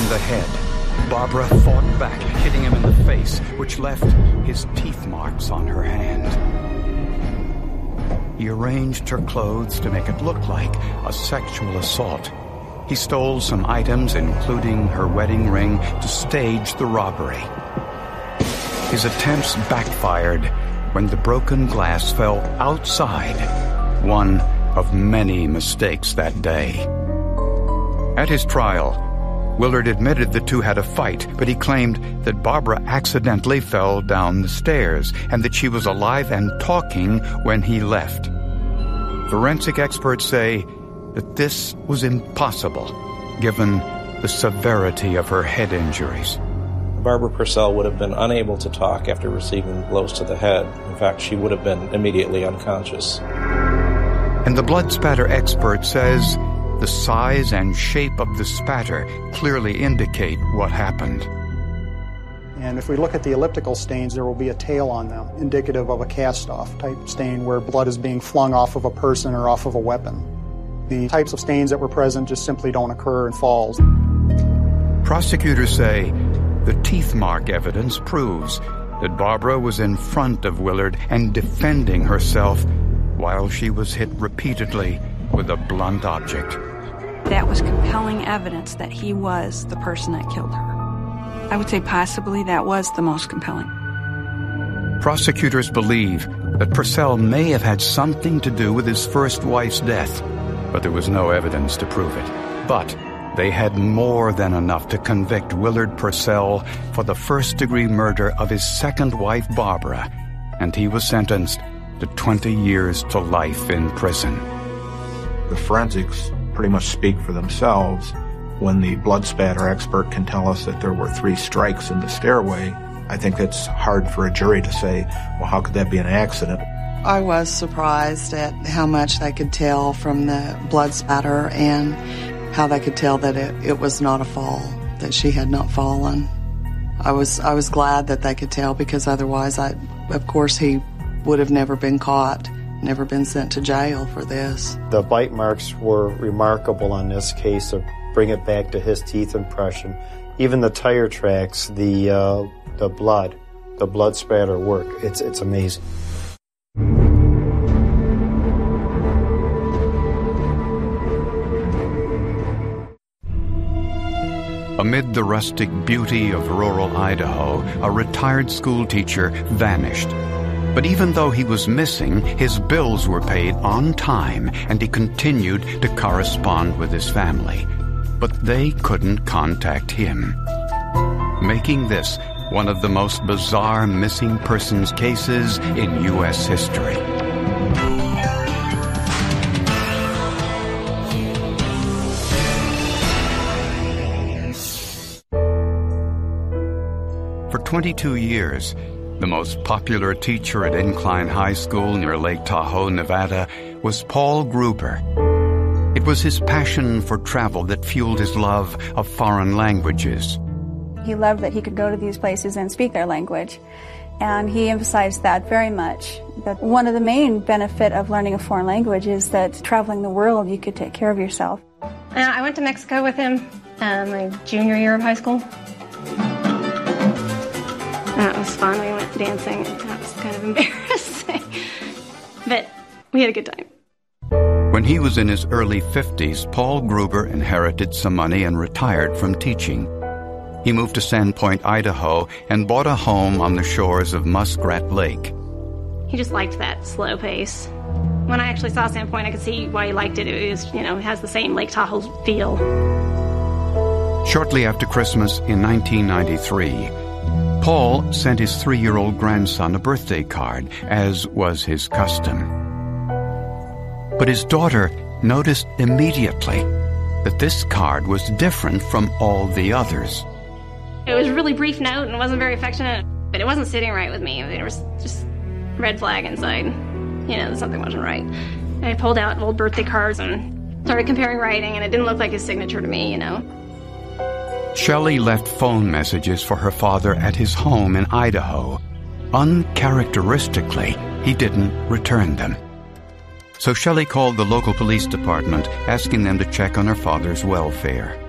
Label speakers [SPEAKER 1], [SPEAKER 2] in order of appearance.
[SPEAKER 1] in the head. Barbara fought back, hitting him in the face, which left his teeth marks on her hand. He arranged her clothes to make it look like a sexual assault. He stole some items, including her wedding ring, to stage the robbery. His attempts backfired when the broken glass fell outside, one of many mistakes that day. At his trial, Willard admitted the two had a fight, but he claimed that Barbara accidentally fell down the stairs and that she was alive and talking when he left. Forensic experts say that this was impossible, given the severity of her head injuries.
[SPEAKER 2] Barbara Purcell would have been unable to talk after receiving blows to the head. In fact, she would have been immediately unconscious.
[SPEAKER 1] And the blood spatter expert says the size and shape of the spatter clearly indicate what happened.
[SPEAKER 3] And if we look at the elliptical stains, there will be a tail on them, indicative of a cast-off type stain where blood is being flung off of a person or off of a weapon. The types of stains that were present just simply don't occur in falls.
[SPEAKER 1] Prosecutors say the teeth mark evidence proves that Barbara was in front of Willard and defending herself while she was hit repeatedly with a blunt object.
[SPEAKER 4] That was compelling evidence that he was the person that killed her. I would say possibly that was the most compelling.
[SPEAKER 1] Prosecutors believe that Purcell may have had something to do with his first wife's death, but there was no evidence to prove it. But they had more than enough to convict Willard Purcell for the first-degree murder of his second wife, Barbara, and he was sentenced to 20 years to life in prison.
[SPEAKER 5] The forensics pretty much speak for themselves. When the blood spatter expert can tell us that there were 3 strikes in the stairway, I think it's hard for a jury to say, well, how could that be an accident?
[SPEAKER 6] I was surprised at how much they could tell from the blood spatter and how they could tell that it was not a fall, that she had not fallen. I was glad that they could tell, because otherwise, of course, he would have never been caught, never been sent to jail for this.
[SPEAKER 7] The bite marks were remarkable on this case of bring it back to his teeth impression. Even the tire tracks, the blood spatter work. It's amazing.
[SPEAKER 1] Amid the rustic beauty of rural Idaho, a retired school teacher vanished. But even though he was missing, his bills were paid on time, and he continued to correspond with his family. But they couldn't contact him, making this one of the most bizarre missing persons cases in U.S. history. For 22 years, the most popular teacher at Incline High School near Lake Tahoe, Nevada, was Paul Gruber. It was his passion for travel that fueled his love of foreign languages.
[SPEAKER 8] He loved that he could go to these places and speak their language, and he emphasized that very much. That one of the main benefit of learning a foreign language is that traveling the world, you could take care of yourself.
[SPEAKER 9] I went to Mexico with him my junior year of high school. That was fun. We went dancing, and that was kind of embarrassing. But we had a good time.
[SPEAKER 1] When he was in his early 50s, Paul Gruber inherited some money and retired from teaching. He moved to Sandpoint, Idaho, and bought a home on the shores of Muskrat Lake.
[SPEAKER 9] He just liked that slow pace. When I actually saw Sandpoint, I could see why he liked it. It was, it has the same Lake Tahoe feel.
[SPEAKER 1] Shortly after Christmas in 1993, Paul sent his 3-year-old grandson a birthday card, as was his custom. But his daughter noticed immediately that this card was different from all the others.
[SPEAKER 9] It was a really brief note and wasn't very affectionate, but it wasn't sitting right with me. There was just red flag inside. Something wasn't right. I pulled out old birthday cards and started comparing writing, and it didn't look like his signature to me,
[SPEAKER 1] Shelley left phone messages for her father at his home in Idaho. Uncharacteristically, he didn't return them. So Shelley called the local police department, asking them to check on her father's welfare.